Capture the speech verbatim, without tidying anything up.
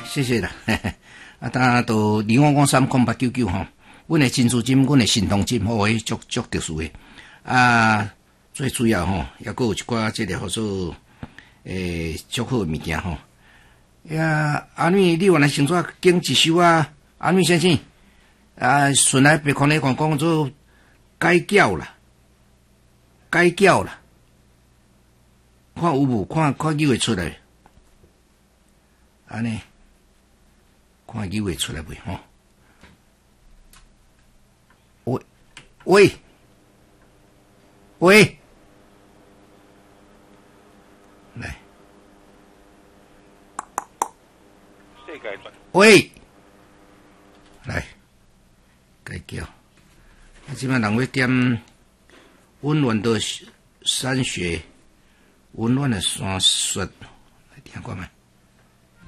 谢谢啦。嘿嘿啊，当都二五五三空八九九吼，阮的珍珠金，阮的神通金，好诶，足足特殊诶。啊，最主要吼，也阁有一寡即个叫做诶足好诶物件吼。呀，阿女，你原来先做经一首啊，阿女先生。啊，顺来别看你讲讲做改叫啦，改叫啦，看有无？看看机会出来，安尼，看机会出来未吼？喂喂喂，来，喂，来。改叫，啊！即摆人要点温暖的山雪，温暖的山雪，来听看觅。